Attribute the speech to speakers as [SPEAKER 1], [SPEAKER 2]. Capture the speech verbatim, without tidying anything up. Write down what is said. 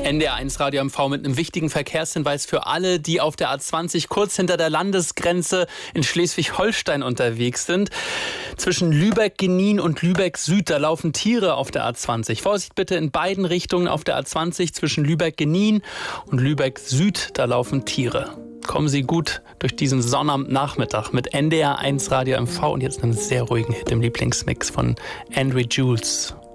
[SPEAKER 1] N D R eins Radio M V mit einem wichtigen Verkehrshinweis für alle, die auf der A zwanzig kurz hinter der Landesgrenze in Schleswig-Holstein unterwegs sind. Zwischen Lübeck-Genin und Lübeck-Süd, da laufen Tiere auf der A zwanzig. Vorsicht bitte in beiden Richtungen auf der A zwanzig zwischen Lübeck-Genin und Lübeck-Süd, da laufen Tiere. Kommen Sie gut durch diesen Sonnabendnachmittag mit N D R eins Radio M V und jetzt einen sehr ruhigen Hit im Lieblingsmix von Andrew Jules.